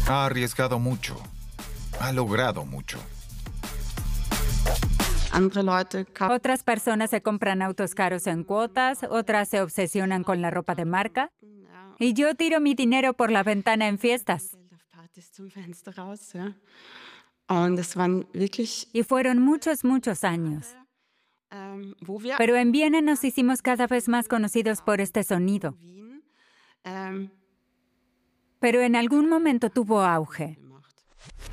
Ha arriesgado mucho. Ha logrado mucho. Otras personas se compran autos caros en cuotas, otras se obsesionan con la ropa de marca. Y yo tiro mi dinero por la ventana en fiestas. Y fueron muchos, muchos años. Pero en Viena nos hicimos cada vez más conocidos por este sonido. Pero en algún momento tuvo auge.